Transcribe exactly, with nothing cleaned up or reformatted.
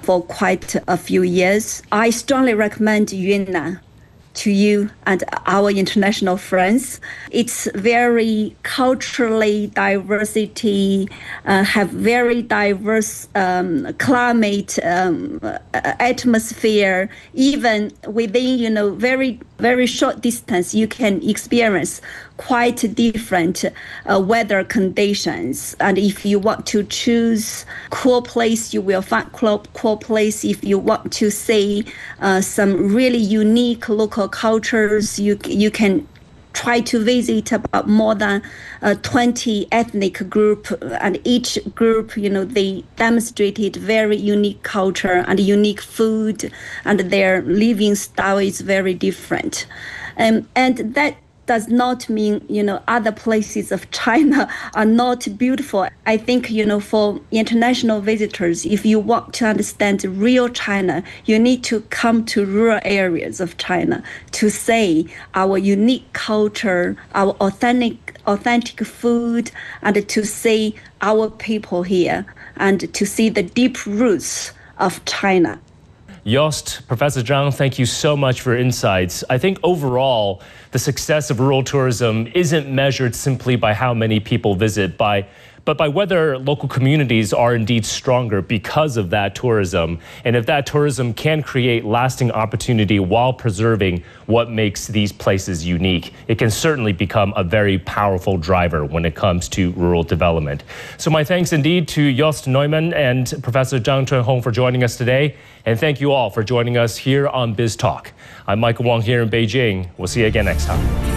for quite a few years. I strongly recommend Yunnan to you and our international friends. It's very culturally diversity, uh, have very diverse um, climate, um, atmosphere. Even within, you know, very, very short distance, you can experience quite different uh, weather conditions. And if you want to choose cool place, you will find cool, cool place. If you want to see uh, some really unique local cultures, you you can try to visit about more than uh, twenty ethnic group, and each group, you know, they demonstrated very unique culture and unique food, and their living style is very different. Um, and that does not mean, you know, other places of China are not beautiful. I think, you know, for international visitors, if you want to understand real China, you need to come to rural areas of China to see our unique culture, our authentic, authentic food, and to see our people here, and to see the deep roots of China. Jost, Professor Zhang, thank you so much for your insights. I think overall, the success of rural tourism isn't measured simply by how many people visit, by, but by whether local communities are indeed stronger because of that tourism. And if that tourism can create lasting opportunity while preserving what makes these places unique, it can certainly become a very powerful driver when it comes to rural development. So my thanks indeed to Jost Neumann and Professor Zhang Chunhong for joining us today. And thank you all for joining us here on Biz Talk. I'm Michael Wong here in Beijing. We'll see you again next time.